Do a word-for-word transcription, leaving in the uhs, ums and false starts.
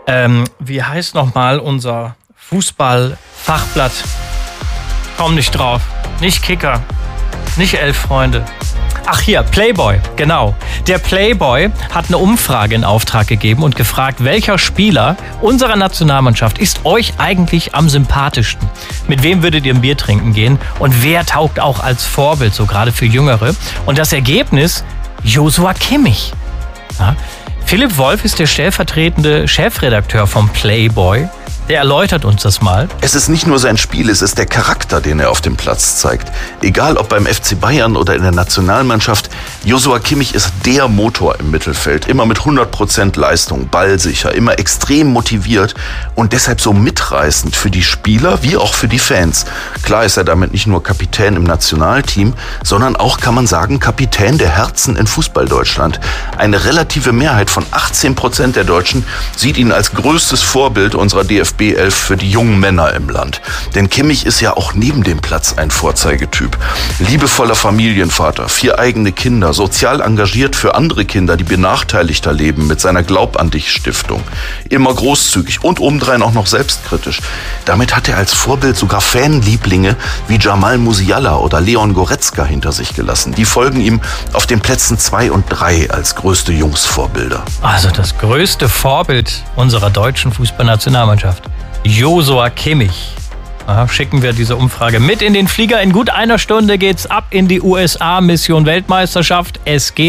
Ähm, wie heißt nochmal unser Fußball-Fachblatt? Komm nicht drauf. Nicht Kicker. Nicht Elf Freunde. Ach hier, Playboy, genau. Der Playboy hat eine Umfrage in Auftrag gegeben und gefragt, welcher Spieler unserer Nationalmannschaft ist euch eigentlich am sympathischsten? Mit wem würdet ihr ein Bier trinken gehen? Und wer taugt auch als Vorbild, so gerade für Jüngere? Und das Ergebnis, Joshua Kimmich. Ja. Philipp Wolf ist der stellvertretende Chefredakteur vom Playboy. Der erläutert uns das mal. Es ist nicht nur sein Spiel, es ist der Charakter, den er auf dem Platz zeigt. Egal ob beim F C Bayern oder in der Nationalmannschaft, Joshua Kimmich ist der Motor im Mittelfeld. Immer mit hundert Prozent Leistung, ballsicher, immer extrem motiviert und deshalb so mitreißend für die Spieler wie auch für die Fans. Klar ist er damit nicht nur Kapitän im Nationalteam, sondern auch, kann man sagen, Kapitän der Herzen in Fußball-Deutschland. Eine relative Mehrheit von achtzehn Prozent der Deutschen sieht ihn als größtes Vorbild unserer D F B elf für die jungen Männer im Land. Denn Kimmich ist ja auch neben dem Platz ein Vorzeigetyp. Liebevoller Familienvater, vier eigene Kinder, sozial engagiert für andere Kinder, die benachteiligter leben, mit seiner Glaub an dich Stiftung. Immer großzügig und obendrein auch noch selbstkritisch. Damit hat er als Vorbild sogar Fanlieblinge wie Jamal Musiala oder Leon Goretzka hinter sich gelassen. Die folgen ihm auf den Plätzen zwei und drei als größte Jungsvorbilder. Also das größte Vorbild unserer deutschen Fußballnationalmannschaft. Joshua Kimmich. Aha, schicken wir diese Umfrage mit in den Flieger. In gut einer Stunde geht's ab in die U S A, Mission Weltmeisterschaft. Es geht